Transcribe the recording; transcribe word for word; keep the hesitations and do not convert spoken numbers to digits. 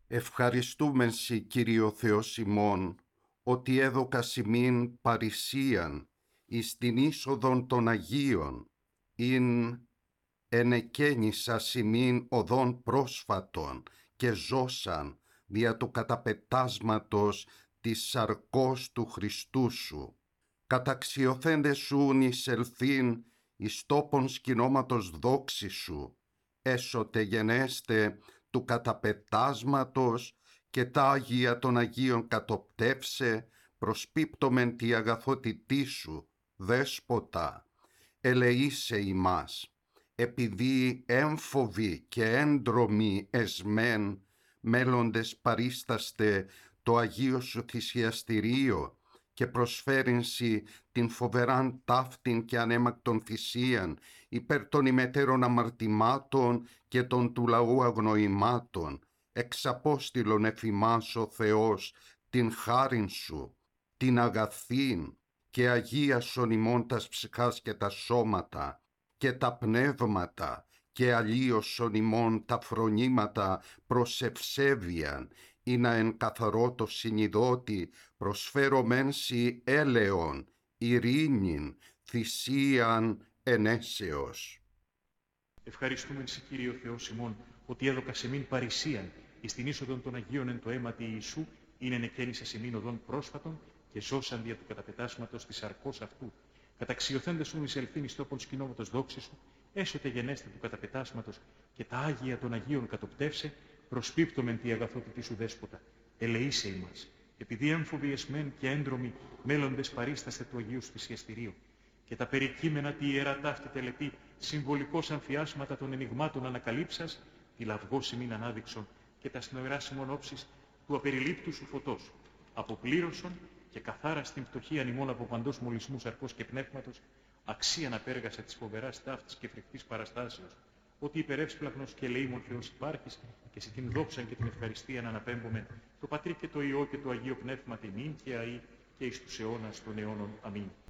Ευχαριστούμε σοι, Κύριο Θεός ημών, ότι έδωκας ημίν παρησίαν εις την είσοδον των Αγίων, ειν ενεκαίνησας ημίν οδόν πρόσφατον και ζώσαν δια του καταπετάσματος της σαρκός του Χριστού σου. Καταξιωθέντες σουν εις ελθύν εις τόπον σκηνώματος δόξης σου, έσωτε γενέστε του καταπετάσματος και τα Άγια των Αγίων κατοπτεύσε, προσπίπτομεν τη αγαθότητή σου, Δέσποτα, ελεήσε ημάς, επειδή έμφοβοι και έντρομοι εσμέν, μέλλοντες παρίσταστε το Αγίο σου θυσιαστηρίο και προσφέρεινσι την φοβεράν ταύτην και ανέμακτον θυσίαν υπέρ των ημετέρων αμαρτημάτων και των του λαού αγνοημάτων, εξαπόστηλον εφημάς ο Θεός την χάριν σου, την αγαθήν και αγίασον ημών τας ψυχάς και τα σώματα και τα πνεύματα και αλλίωσον ημών τα φρονήματα προς ευσέβειαν, ή να εν καθαρό το συνειδώτη προσφέρομεν σοι έλεον, ειρήνην, θυσίαν ενέσεως. Ευχαριστούμε σοι, Κύριο Θεός ημών, ότι έδωκας εμήν παρησίαν εις την είσοδον των Αγίων εν το αίματι Ιησού, είναι ενεκαίνησας εμήν οδόν πρόσφατον και ζώσαν δια του καταπετάσματος της σαρκός αυτού. Καταξιωθέντες ούν εις ελθύν εις τόπον σκηνώματος δόξης σου, έσωτε γενέστε του καταπετάσματος και τα Άγια των Αγίων κατοπτεύσε, προσπίπτομεν τη αγαθότητη σου Δέσποτα. Ελεήσε ημάς, επειδή έμφοβοι εσμέν και έντρομοι μέλλοντες παρίσταστε του Αγίου σου θυσιαστηρίου. Και τα περικείμενα τη ιερά ταύτη τελετή, συμβολικός αμφιάσματα των ενιγμάτων ανακαλύψας, τη λαυγός ημίν ανάδειξον και τα σνοεράς ημών όψεις του απεριλήπτου σου φωτός. Αποπλήρωσον και καθάρα στην πτωχίαν ημών από παντός μολυσμού σαρκός και πνεύματος, αξίαν απέργασα της φοβεράς ταύτης και φρικτής παραστάσεως, ότι υπερεύσπλαχνος και ελεήμων Θεός υπάρχεις και σε την δόξαν και την ευχαριστία να αναπέμπομεν το Πατρί και το Υιό και το Αγίο Πνεύμα τιμήν και αεί και εις τους αιώνας των αιώνων. Αμήν.